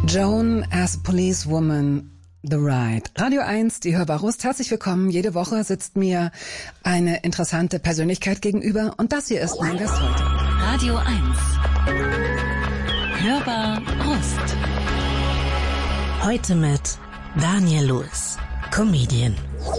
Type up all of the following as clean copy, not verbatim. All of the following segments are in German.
Joan as a Policewoman, The Ride. Radio 1, die Hörbar Rust. Herzlich willkommen. Jede Woche sitzt mir eine interessante Persönlichkeit gegenüber und das hier ist mein Gast heute. Radio 1. Hörbar Rust. Heute mit Daniel Lewis, Comedian.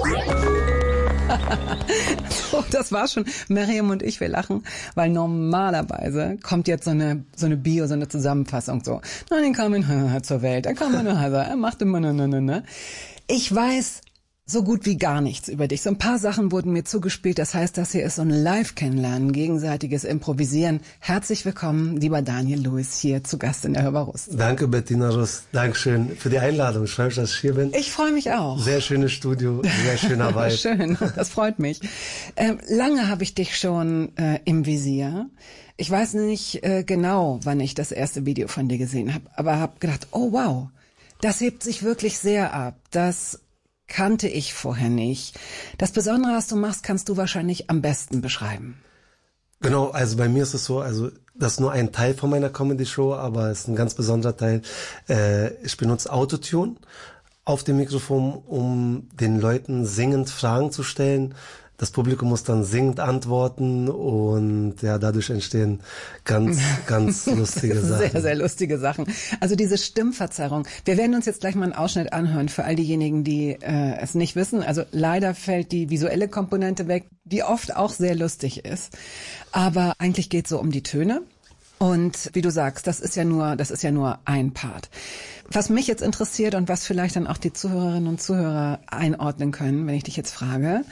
Oh, das war schon. Miriam und ich, wir lachen, weil normalerweise kommt jetzt so eine Bio, so eine Zusammenfassung so. Dann kam er zur Welt, er kam er macht immer ne. Ich weiß so gut wie gar nichts über dich. So ein paar Sachen wurden mir zugespielt. Das heißt, das hier ist so ein Live-Kennenlernen, gegenseitiges Improvisieren. Herzlich willkommen, lieber Daniel Lewis, hier zu Gast in der Hörbar Rust. Danke, Bettina Rust. Dankeschön für die Einladung. Ich freue mich, dass ich hier bin. Ich freue mich auch. Sehr schönes Studio, sehr schöner Vibe. Schön, das freut mich. Lange habe ich dich schon im Visier. Ich weiß nicht genau, wann ich das erste Video von dir gesehen habe, aber habe gedacht, oh wow, das hebt sich wirklich sehr ab. Das kannte ich vorher nicht. Das Besondere, was du machst, kannst du wahrscheinlich am besten beschreiben. Genau, also bei mir ist es so, also das ist nur ein Teil von meiner Comedy-Show, aber es ist ein ganz besonderer Teil. Ich benutze Autotune auf dem Mikrofon, um den Leuten singend Fragen zu stellen. Das Publikum muss dann singend antworten und ja, dadurch entstehen ganz lustige Sachen. Sehr, sehr lustige Sachen. Also diese Stimmverzerrung. Wir werden uns jetzt gleich mal einen Ausschnitt anhören für all diejenigen, die es nicht wissen. Also leider fällt die visuelle Komponente weg, die oft auch sehr lustig ist. Aber eigentlich geht es so um die Töne. Und wie du sagst, das ist ja nur ein Part. Was mich jetzt interessiert und was vielleicht dann auch die Zuhörerinnen und Zuhörer einordnen können, wenn ich dich jetzt frage: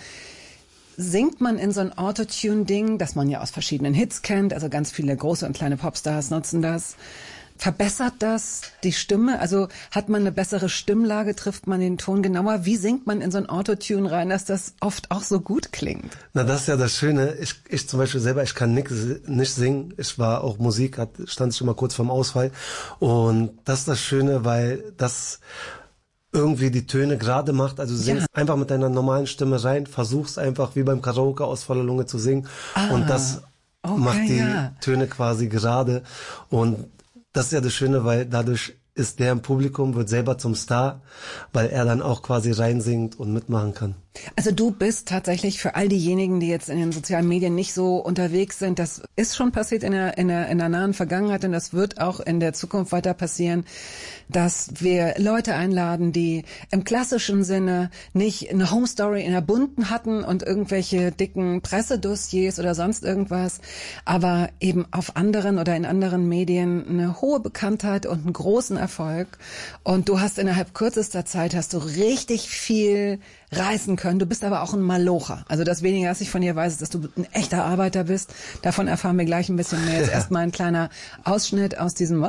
Singt man in so ein Autotune-Ding, das man ja aus verschiedenen Hits kennt, also ganz viele große und kleine Popstars nutzen das. Verbessert das die Stimme? Also hat man eine bessere Stimmlage, trifft man den Ton genauer? Wie singt man in so ein Autotune rein, dass das oft auch so gut klingt? Na, das ist ja das Schöne. Ich zum Beispiel selber, ich kann nicht singen. Ich war auch Musik, stand schon mal kurz vorm Ausfall. Und das ist das Schöne, weil das irgendwie die Töne gerade macht, also singst einfach mit deiner normalen Stimme rein, versuchst einfach wie beim Karaoke aus voller Lunge zu singen und das macht die Töne quasi gerade und das ist ja das Schöne, weil dadurch ist der im Publikum, wird selber zum Star, weil er dann auch quasi reinsingt und mitmachen kann. Also du bist tatsächlich für all diejenigen, die jetzt in den sozialen Medien nicht so unterwegs sind, das ist schon passiert in der nahen Vergangenheit und das wird auch in der Zukunft weiter passieren, dass wir Leute einladen, die im klassischen Sinne nicht eine Home Story in der bunten hatten und irgendwelche dicken Pressedossiers oder sonst irgendwas, aber eben auf anderen oder in anderen Medien eine hohe Bekanntheit und einen großen Erfolg. Und du hast innerhalb kürzester Zeit hast du richtig viel reißen können. Du bist aber auch ein Malocher. Also das Wenige, was ich von dir weiß, ist, dass du ein echter Arbeiter bist. Davon erfahren wir gleich ein bisschen mehr. Jetzt erstmal ein kleiner Ausschnitt aus diesem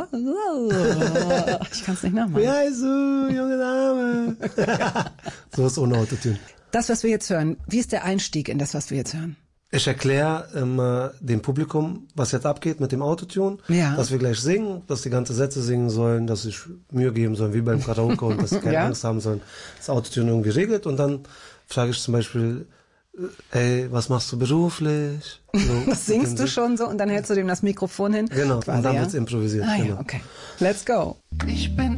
ich kann es nicht nachmachen. Wie heißt du, junge Dame? So ist ohne Autotune. Das, was wir jetzt hören, wie ist der Einstieg in das, was wir jetzt hören? Ich erkläre dem Publikum, was jetzt abgeht mit dem Autotune, dass wir gleich singen, dass die ganze Sätze singen sollen, dass sie Mühe geben sollen, wie beim Karaoke und dass sie keine Angst haben sollen, das Autotune irgendwie regelt und dann frage ich zum Beispiel, ey, was machst du beruflich? So, das singst du schon so und dann hältst du dem das Mikrofon hin? Genau, quasi, und dann wird's improvisiert. Genau. Okay. Let's go. Ich bin